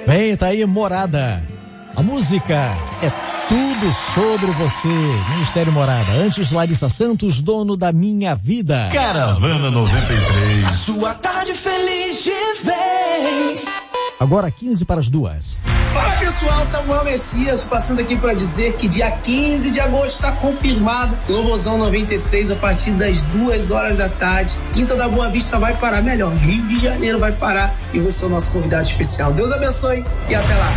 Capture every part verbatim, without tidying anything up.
Bem, tá aí Morada. A música é tudo sobre você. Ministério Morada. Antes, Larissa Santos, Dono da Minha Vida. Caravana noventa e três. A sua tarde feliz de vez. Agora quinze para as duas. Fala pessoal, Samuel Messias passando aqui para dizer que dia quinze de agosto está confirmado Louvorzão noventa e três a partir das duas horas da tarde. Quinta da Boa Vista vai parar, melhor, Rio de Janeiro vai parar e você é o nosso convidado especial. Deus abençoe e até lá.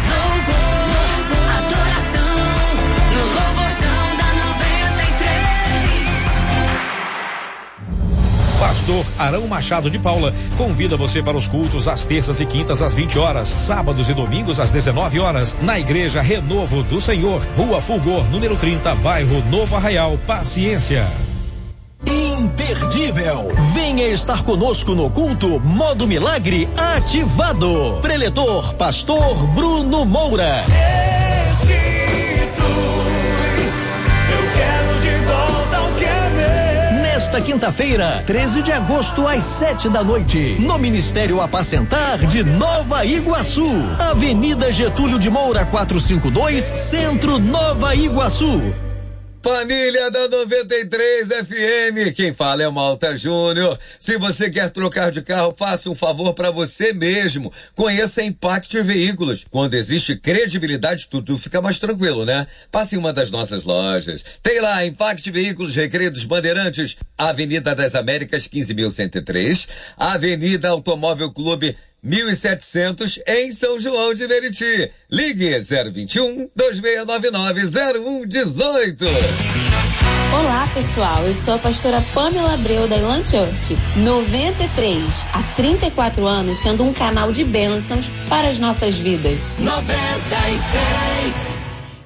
Pastor Arão Machado de Paula convida você para os cultos às terças e quintas às vinte horas, sábados e domingos às dezenove horas, na Igreja Renovo do Senhor, Rua Fulgor, número trinta, bairro Novo Arraial, Paciência. Imperdível. Venha estar conosco no culto Modo Milagre ativado. Preletor Pastor Bruno Moura. Nesta quinta-feira, treze de agosto, às sete da noite, no Ministério Apacentar de Nova Iguaçu, Avenida Getúlio de Moura, quatrocentos e cinquenta e dois, Centro, Nova Iguaçu. Família da noventa e três F M, quem fala é o Malta Júnior. Se você quer trocar de carro, faça um favor para você mesmo. Conheça a Impact Veículos. Quando existe credibilidade, tudo fica mais tranquilo, né? Passe em uma das nossas lojas. Tem lá Impact Veículos, Recreio dos Bandeirantes, Avenida das Américas, quinze mil cento e três, Avenida Automóvel Clube mil e setecentos, em São João de Meriti. Ligue zero vinte e um, dois seis nove nove, zero um um oito. Olá pessoal, eu sou a pastora Pamela Abreu da Elan Church, noventa e três, há trinta e quatro anos sendo um canal de bênçãos para as nossas vidas. noventa e três.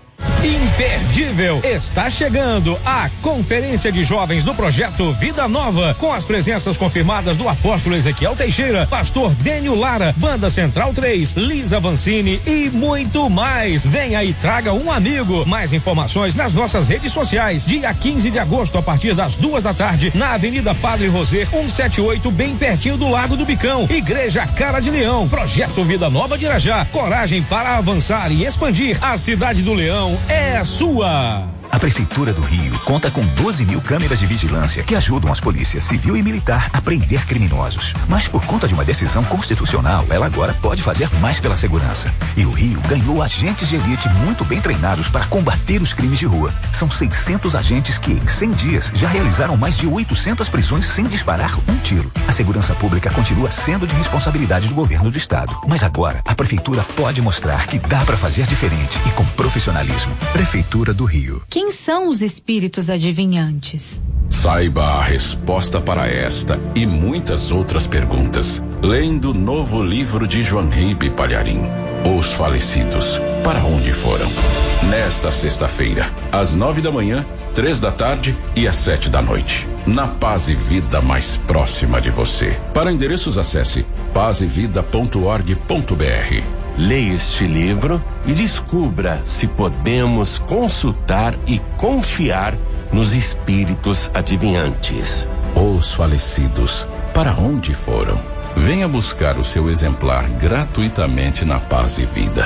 Imperdível, está chegando a Conferência de Jovens do Projeto Vida Nova, com as presenças confirmadas do apóstolo Ezequiel Teixeira, pastor Dênio Lara, Banda Central três, Lisa Vancini e muito mais. Venha e traga um amigo. Mais informações nas nossas redes sociais. Dia quinze de agosto, a partir das duas da tarde, na Avenida Padre Roser, cento e setenta e oito, bem pertinho do Lago do Bicão. Igreja Cara de Leão, Projeto Vida Nova de Irajá. Coragem para avançar e expandir. A cidade do Leão é sua. A Prefeitura do Rio conta com doze mil câmeras de vigilância que ajudam as polícias civil e militar a prender criminosos. Mas por conta de uma decisão constitucional, ela agora pode fazer mais pela segurança. E o Rio ganhou agentes de elite muito bem treinados para combater os crimes de rua. São seiscentos agentes que, em cem dias, já realizaram mais de oitocentas prisões sem disparar um tiro. A segurança pública continua sendo de responsabilidade do governo do estado. Mas agora, a Prefeitura pode mostrar que dá para fazer diferente e com profissionalismo. Prefeitura do Rio. Quem são os espíritos adivinhantes? Saiba a resposta para esta e muitas outras perguntas, lendo o novo livro de Joan Ribe Palharim, Os Falecidos, para onde foram? Nesta sexta-feira, às nove da manhã, três da tarde e às sete da noite, na Paz e Vida mais próxima de você. Para endereços, acesse paz e vida ponto org ponto br. Leia este livro e descubra se podemos consultar e confiar nos espíritos adivinhantes. Os Falecidos, para onde foram? Venha buscar o seu exemplar gratuitamente na Paz e Vida.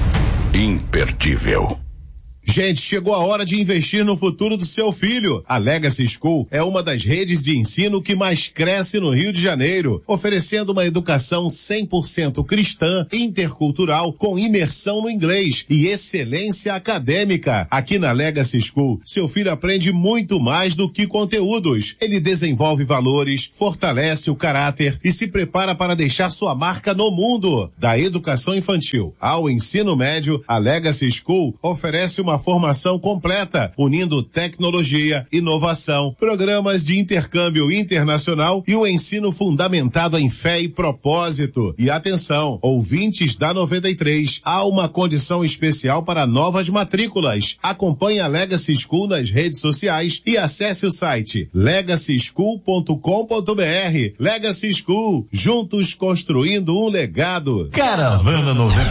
Imperdível. Gente, chegou a hora de investir no futuro do seu filho. A Legacy School é uma das redes de ensino que mais cresce no Rio de Janeiro, oferecendo uma educação cem por cento cristã, intercultural, com imersão no inglês e excelência acadêmica. Aqui na Legacy School, seu filho aprende muito mais do que conteúdos. Ele desenvolve valores, fortalece o caráter e se prepara para deixar sua marca no mundo. Da educação infantil ao ensino médio, a Legacy School oferece uma formação completa, unindo tecnologia, inovação, programas de intercâmbio internacional e o ensino fundamentado em fé e propósito. E atenção, ouvintes da noventa e três, há uma condição especial para novas matrículas. Acompanhe a Legacy School nas redes sociais e acesse o site legacy school ponto com ponto br. Legacy School, juntos construindo um legado. Caravana noventa